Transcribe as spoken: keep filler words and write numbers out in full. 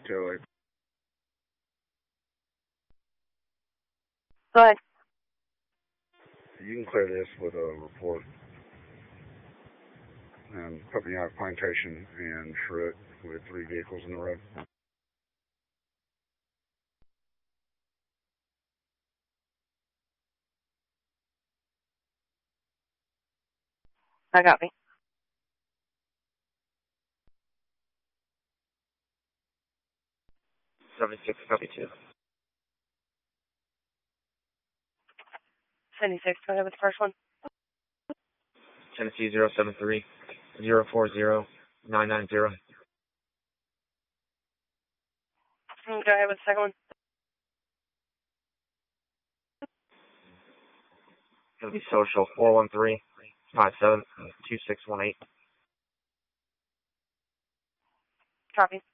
Joey. Go ahead. You can clear this with a report and put me out of Plantation and Fruit with three vehicles in the road. I got me. seventy-six, copy two. seventy-six, go ahead with the first one. Tennessee zero seven three zero four zero nine nine zero. Go ahead with the second one. Gonna be social four one three five seven two six one eight. Copy.